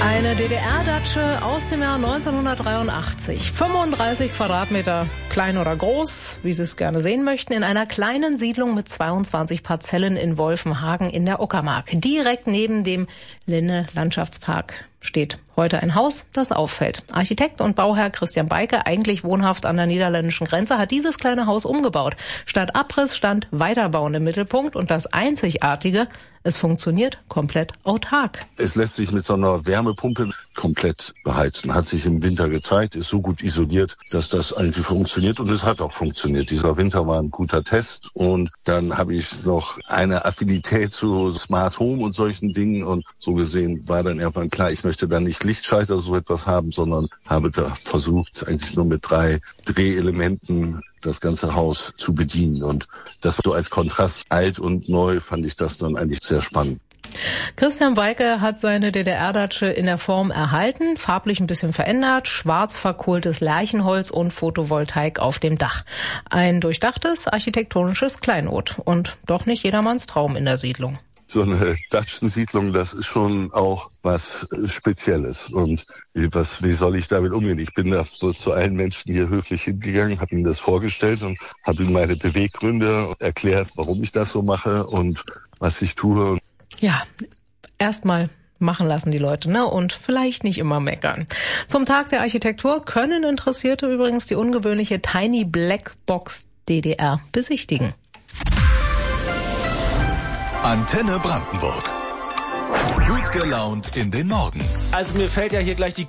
Eine DDR-Datsche aus dem Jahr 1983. 35 Quadratmeter, klein oder groß, wie Sie es gerne sehen möchten, in einer kleinen Siedlung mit 22 Parzellen in Wolfenhagen in der Uckermark. Direkt neben dem Linne-Landschaftspark steht heute ein Haus, das auffällt. Architekt und Bauherr Christian Beike, eigentlich wohnhaft an der niederländischen Grenze, hat dieses kleine Haus umgebaut. Statt Abriss stand Weiterbauen im Mittelpunkt und das Einzigartige: es funktioniert komplett autark. Es lässt sich mit so einer Wärmepumpe komplett beheizen. Hat sich im Winter gezeigt, ist so gut isoliert, dass das eigentlich funktioniert, und es hat auch funktioniert. Dieser Winter war ein guter Test, und dann habe ich noch eine Affinität zu Smart Home und solchen Dingen, und so gesehen war dann irgendwann klar, ich möchte da nicht Lichtschalter so etwas haben, sondern habe da versucht, eigentlich nur mit 3 Drehelementen das ganze Haus zu bedienen. Und das so als Kontrast alt und neu fand ich das dann eigentlich sehr spannend. Christian Beike hat seine DDR-Datsche in der Form erhalten, farblich ein bisschen verändert, schwarz verkohltes Lärchenholz und Photovoltaik auf dem Dach. Ein durchdachtes architektonisches Kleinod und doch nicht jedermanns Traum in der Siedlung. So eine Datschensiedlung, das ist schon auch was Spezielles. Und wie soll ich damit umgehen? Ich bin da zu allen Menschen hier höflich hingegangen, habe ihnen das vorgestellt und habe ihnen meine Beweggründe erklärt, warum ich das so mache und was ich tue. Ja, erstmal machen lassen die Leute, ne? Und vielleicht nicht immer meckern. Zum Tag der Architektur können Interessierte übrigens die ungewöhnliche Tiny Black Box DDR besichtigen. Antenne Brandenburg. Gut gelaunt in den Morgen. Also mir fällt ja hier gleich die